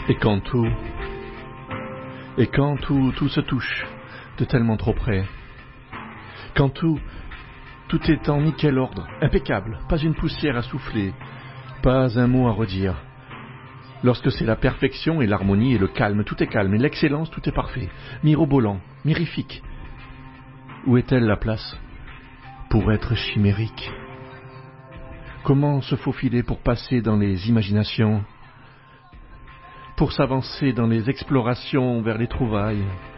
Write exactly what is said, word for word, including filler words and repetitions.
Et quand tout, et quand tout, tout se touche de tellement trop près, quand tout, tout est en nickel ordre, impeccable, pas une poussière à souffler, pas un mot à redire. Lorsque c'est la perfection et l'harmonie et le calme, tout est calme, et l'excellence, tout est parfait, mirobolant, mirifique. Où est-elle la place pour être chimérique? Comment se faufiler pour passer dans les imaginations, pour s'avancer dans les explorations vers les trouvailles?